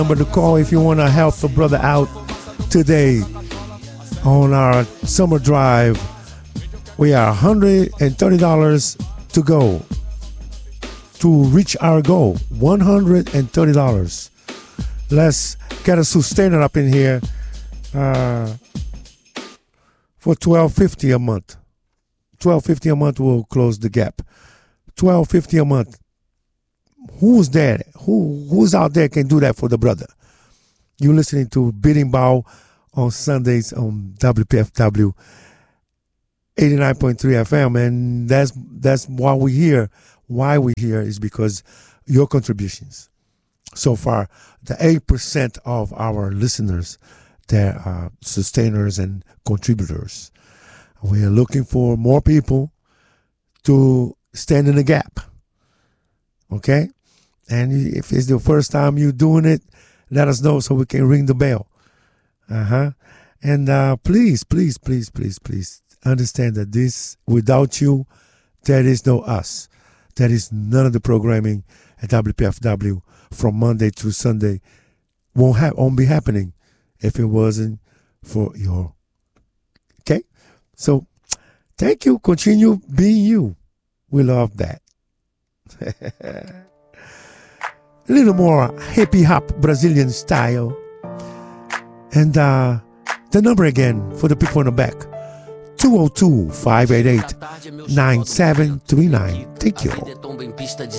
Number to call if you want to help the brother out today on our summer drive. We are $130 to go to reach our goal. $130. Let's get a sustainer up in here for $12.50 a month. $12.50 a month will close the gap. $12.50 a month. Who's there? Who's out there can do that for the brother? You're listening to Beating Bow on Sundays on WPFW 89.3 FM, and that's why we're here. Why we're here is because your contributions. So far, the 8% of our listeners, they're sustainers and contributors. We are looking for more people to stand in the gap. Okay? And if it's the first time you're doing it, let us know so we can ring the bell. And please understand that this, without you, there is no us. There is none of the programming at WPFW from Monday through Sunday won't be happening if it wasn't for your. Okay? So, thank you. Continue being you. We love that. A little more hippie hop Brazilian style. And the number again for the people in the back. 202-588-9739. Thank you.